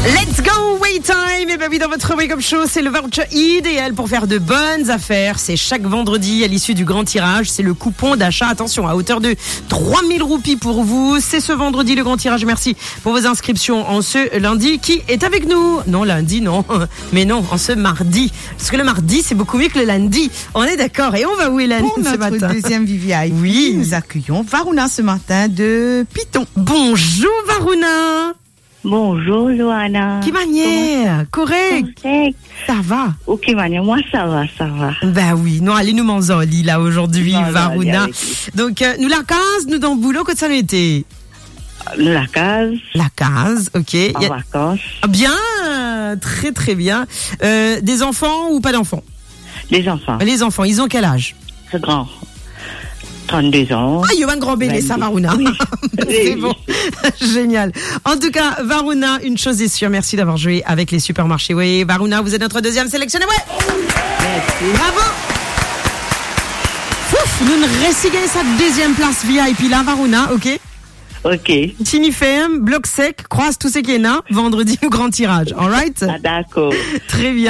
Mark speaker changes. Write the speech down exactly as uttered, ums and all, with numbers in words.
Speaker 1: Let's go, Waytime! Et ben oui, dans votre Wake Up Show, c'est le voucher idéal pour faire de bonnes affaires. C'est chaque vendredi à l'issue du grand tirage. C'est le coupon d'achat, attention, à hauteur de trois mille roupies pour vous. C'est ce vendredi le grand tirage. Merci pour vos inscriptions en ce lundi. Qui est avec nous? Non, lundi, non. Mais non, en ce mardi. Parce que le mardi, c'est beaucoup mieux que le lundi. On est d'accord. Et on va où, Hélène,
Speaker 2: pour
Speaker 1: ce matin?
Speaker 2: notre deuxième V V I P,
Speaker 1: oui.
Speaker 2: Nous accueillons Varuna ce matin de Piton.
Speaker 1: Bonjour, Varuna.
Speaker 3: Bonjour, Johanna.
Speaker 1: Qui manière? Correct.
Speaker 3: Correct.
Speaker 1: Ça va?
Speaker 3: Ok, manière. Moi, ça va, ça va.
Speaker 1: Ben oui. Non, allez, nous manzoli, là, aujourd'hui,
Speaker 3: Non, non,
Speaker 1: Varuna.
Speaker 3: allez,
Speaker 1: Donc, euh, nous la case, nous dans le boulot, que ça nous était?
Speaker 3: La case.
Speaker 1: La case, ok.
Speaker 3: En
Speaker 1: Y a...
Speaker 3: vacances.
Speaker 1: Bien, très très bien. Euh, des enfants ou pas d'enfants?
Speaker 3: Les enfants.
Speaker 1: Les enfants, ils ont quel âge?
Speaker 3: C'est grand. trente-deux ans.
Speaker 1: Ah, il y a un grand bébé, ça, Varuna.
Speaker 3: Oui.
Speaker 1: C'est
Speaker 3: Oui.
Speaker 1: bon. Génial. En tout cas, Varuna, une chose est sûre, merci d'avoir joué avec les supermarchés. Oui, Varuna, vous êtes notre deuxième sélectionné. Ouais.
Speaker 3: Merci.
Speaker 1: Bravo. Fouf, nous ne restons gagner sa deuxième place V I P là, Varuna, ok?
Speaker 3: Ok.
Speaker 1: Tini Ferme, bloc sec, croise tous ces qui est là, vendredi au grand tirage. All right?
Speaker 3: Ah, d'accord.
Speaker 1: Très bien.